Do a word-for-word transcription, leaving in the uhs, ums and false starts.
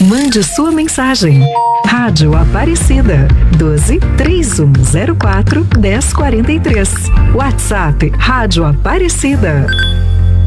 Mande sua mensagem. Rádio Aparecida doze, três um zero quatro, dez quarenta e três. WhatsApp Rádio Aparecida.